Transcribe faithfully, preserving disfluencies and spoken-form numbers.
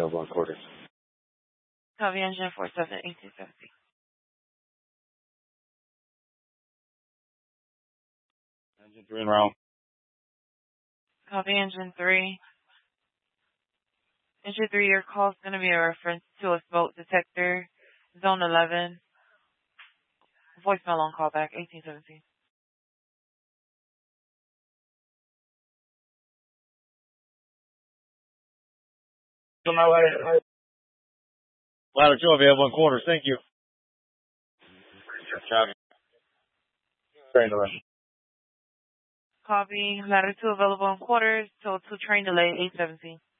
available on quarters. Copy engine four seven eighteen seventy. Engine three and round. Copy engine three. Engine three, your call is going to be a reference to a smoke detector, zone eleven. Voicemail on callback, eighteen seventeen. Ladder two available in quarters. Thank you. Traffic. Train delay. Copy, ladder two available in quarters, total two train delay, eight seventeen.